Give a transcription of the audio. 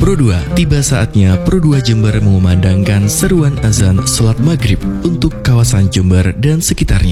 Pro 2, tiba saatnya Pro 2 Jember mengumandangkan seruan azan sholat maghrib untuk kawasan Jember dan sekitarnya.